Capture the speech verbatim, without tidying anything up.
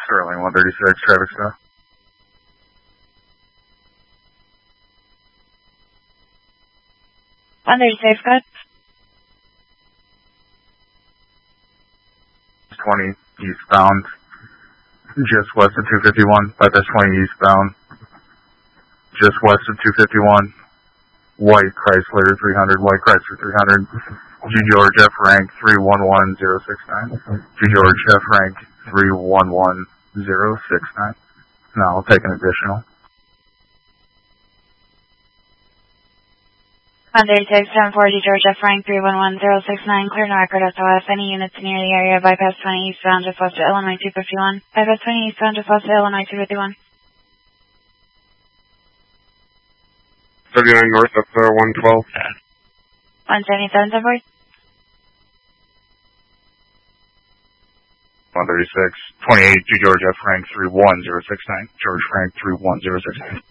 Sterling, one thirty-six, traffic stop. one thirty-six, good. twenty eastbound, just west of two fifty-one, bypass twenty eastbound, just west of two fifty-one, white Chrysler three hundred, white Chrysler three hundred, G George F rank three one one zero six nine, G George F rank three one one zero six nine. Now I'll take an additional. one thirty-six, seven forty, George F. Frank, three one one zero six nine, clear no record S O S. Any units near the area, bypass twenty eastbound, just west of Illinois two fifty-one. Bypass twenty eastbound, just west of Illinois two fifty-one. thirty-nine north up to one twelve. one seventy-seven, seven forty. one thirty-six, twenty-eight, G George F Frank three one zero six nine, George Frank three one zero six nine.